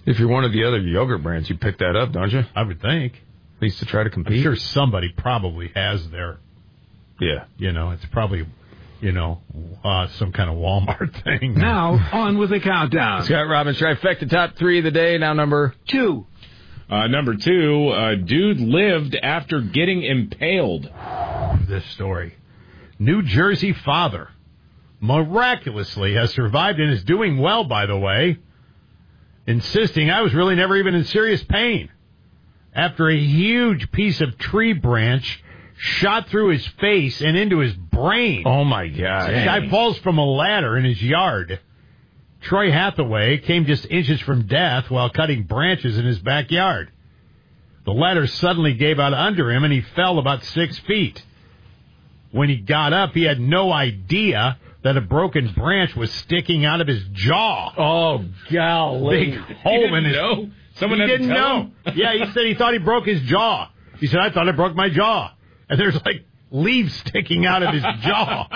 If you're one of the other yogurt brands, you pick that up, don't you? I would think. At least to try to compete. I'm sure somebody probably has their... Yeah. It's probably, some kind of Walmart thing. Now, on with the countdown. Scott Robbins, trifecta top 3 of the day. Now number 2. Number 2, a dude lived after getting impaled. This story. New Jersey father miraculously has survived and is doing well, by the way, insisting I was really never even in serious pain after a huge piece of tree branch shot through his face and into his brain. Oh, my God. The guy falls from a ladder in his yard. Troy Hathaway came just inches from death while cutting branches in his backyard. The ladder suddenly gave out under him, and he fell about 6 feet. When he got up, he had no idea that a broken branch was sticking out of his jaw. Oh, golly. Big hole in his... Know? Someone he had to didn't tell know. him? Yeah, he said he thought he broke his jaw. He said, I thought I broke my jaw. And there's, leaves sticking out of his jaw.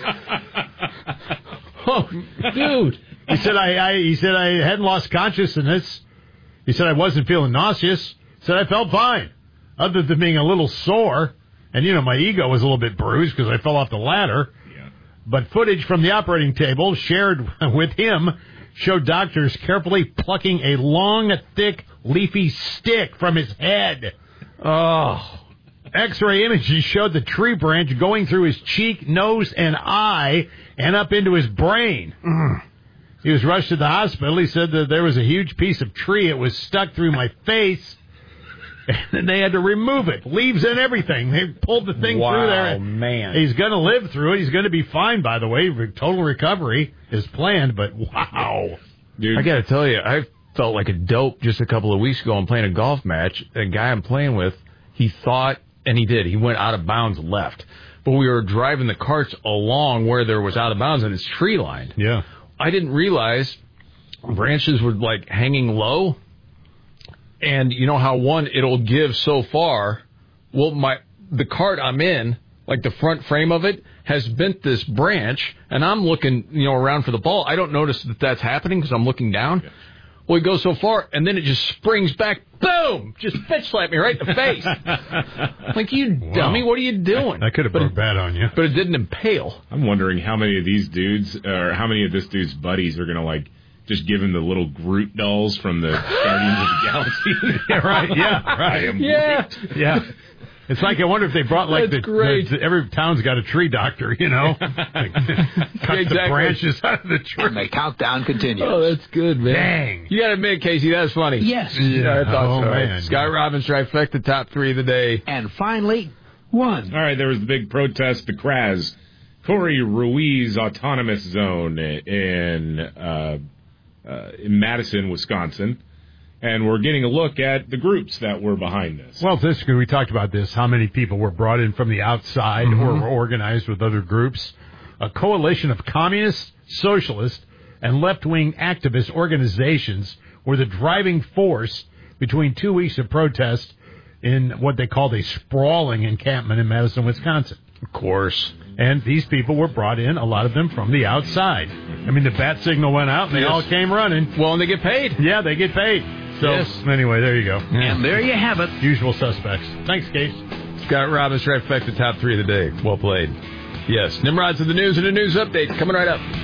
Oh, dude. He said, I hadn't lost consciousness. He said, I wasn't feeling nauseous. He said, I felt fine, other than being a little sore. And, my ego was a little bit bruised because I fell off the ladder. Yeah. But footage from the operating table shared with him showed doctors carefully plucking a long, thick, leafy stick from his head. Oh. X-ray images showed the tree branch going through his cheek, nose, and eye and up into his brain. He was rushed to the hospital. He said that there was a huge piece of tree. It was stuck through my face, and they had to remove it. Leaves and everything. They pulled the thing through there. Wow, man. He's going to live through it. He's going to be fine, by the way. Total recovery is planned, but wow. Dude. I got to tell you, I felt like a dope just a couple of weeks ago. I'm playing a golf match. The guy I'm playing with, he thought, and he did, he went out of bounds left. But we were driving the carts along where there was out of bounds, and it's tree lined. Yeah. I didn't realize branches were, hanging low. And you know how it'll give so far. Well, the cart I'm in, the front frame of it, has bent this branch, and I'm looking, around for the ball. I don't notice that that's happening because I'm looking down. Yeah. Well, it goes so far, and then it just springs back. Boom! Just bitch slapped me right in the face. You dummy, what are you doing? That could have been bad on you. But it didn't impale. I'm wondering how many of these dudes, or how many of this dude's buddies are going to, just give him the little Groot dolls from the Guardians of the Galaxy. Yeah, right. Yeah, right. Yeah. Yeah. It's I wonder if they brought every town's got a tree doctor, cut the branches out of the tree. And the countdown continues. Oh, that's good, man. Dang. You got to admit, Casey, that's funny. Yes. Yeah, I thought so. Man. Scott Robbins, trifecta, top 3 of the day. And finally, 1. All right, there was the big protest, the CRAZ, Corey Ruiz Autonomous Zone in Madison, Wisconsin. And we're getting a look at the groups that were behind this. Well, we talked about this, how many people were brought in from the outside or were organized with other groups. A coalition of communist, socialist, and left-wing activist organizations were the driving force between 2 weeks of protest in what they called a sprawling encampment in Madison, Wisconsin. Of course. And these people were brought in, a lot of them from the outside. I mean, the bat signal went out, and they all came running. Well, and they get paid. Yeah, they get paid. So, anyway, there you go. Yeah. And there you have it. Usual suspects. Thanks, Case. Scott Robbins, trifecta, top 3 of the day. Well played. Yes, Nimrod's in the news and a news update coming right up.